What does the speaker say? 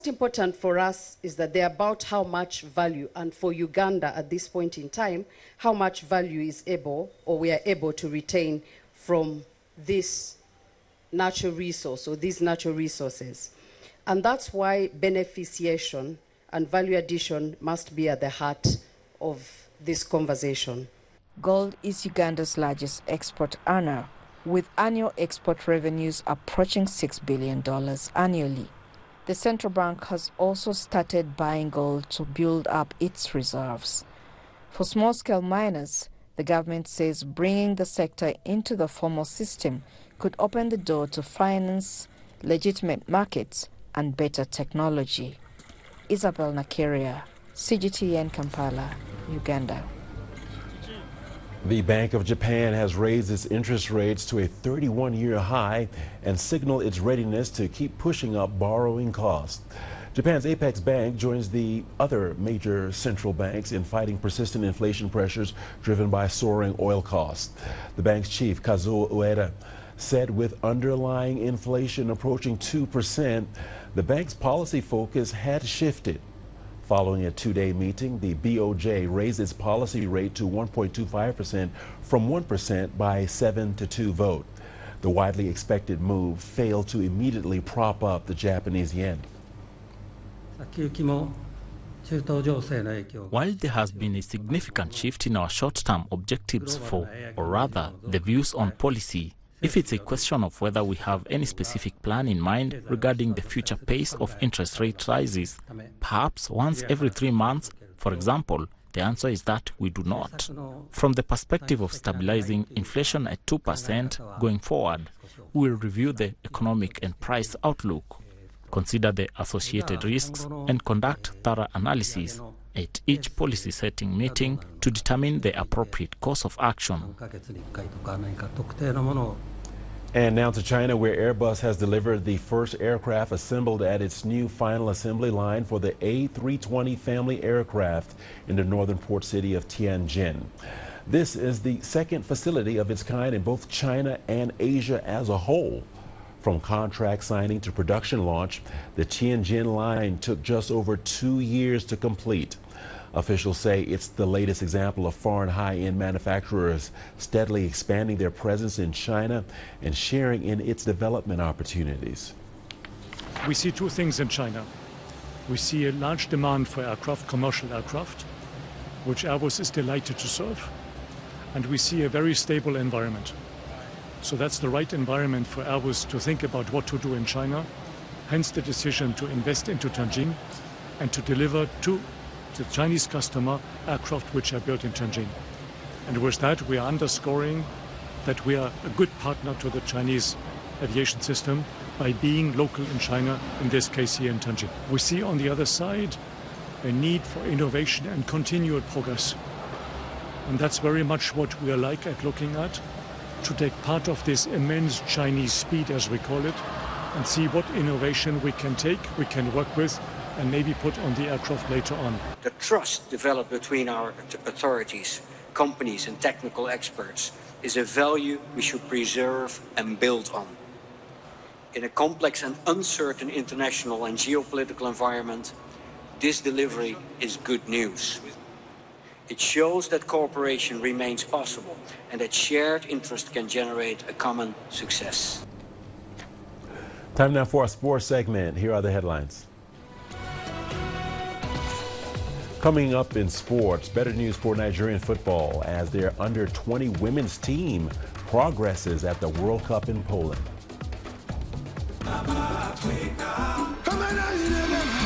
important for us is that they're about how much value, and for Uganda at this point in time, how much value is able, or we are able to retain from this natural resource or these natural resources. And that's why beneficiation and value addition must be at the heart of this conversation. Gold is Uganda's largest export earner, with annual export revenues approaching $6 billion annually. The central bank has also started buying gold to build up its reserves. For small-scale miners, the government says bringing the sector into the formal system could open the door to finance, legitimate markets, and better technology. Isabel Nakeria, CGTN Kampala, Uganda. The Bank of Japan has raised its interest rates to a 31-year high and signaled its readiness to keep pushing up borrowing costs. Japan's Apex Bank joins the other major central banks in fighting persistent inflation pressures driven by soaring oil costs. The bank's chief, Kazuo Ueda, said with underlying inflation approaching 2%, the bank's policy focus had shifted. Following a two-day meeting, the BOJ raised its policy rate to 1.25% from 1% by a 7-2 vote. The widely expected move failed to immediately prop up the Japanese yen. While there has been a significant shift in our short-term objectives or rather, the views on policy, if it's a question of whether we have any specific plan in mind regarding the future pace of interest rate rises, perhaps once every 3 months, for example, the answer is that we do not. From the perspective of stabilizing inflation at 2% going forward, we will review the economic and price outlook, consider the associated risks, and conduct thorough analysis at each policy-setting meeting to determine the appropriate course of action. And now to China, where Airbus has delivered the first aircraft assembled at its new final assembly line for the A320 family aircraft in the northern port city of Tianjin. This is the second facility of its kind in both China and Asia as a whole. From contract signing to production launch, the Tianjin line took just over 2 years to complete. Officials say it's the latest example of foreign high-end manufacturers steadily expanding their presence in China and sharing in its development opportunities. We see two things in China. We see a large demand for aircraft, commercial aircraft, which Airbus is delighted to serve. And we see a very stable environment. So that's the right environment for Airbus to think about what to do in China. Hence the decision to invest into Tianjin and to deliver to the Chinese customer aircraft which are built in Tianjin. And with that, we are underscoring that we are a good partner to the Chinese aviation system by being local in China, in this case here in Tianjin. We see on the other side a need for innovation and continued progress. And that's very much what we are like at looking at, to take part of this immense Chinese speed, as we call it, and see what innovation we can take, we can work with, and maybe put on the aircraft later on. The trust developed between our authorities, companies and technical experts is a value we should preserve and build on. In a complex and uncertain international and geopolitical environment, this delivery is good news. It shows that cooperation remains possible and that shared interest can generate a common success. Time now for our sports segment. Here are the headlines. Coming up in sports, better news for Nigerian football as their under-20 women's team progresses at the World Cup in Poland.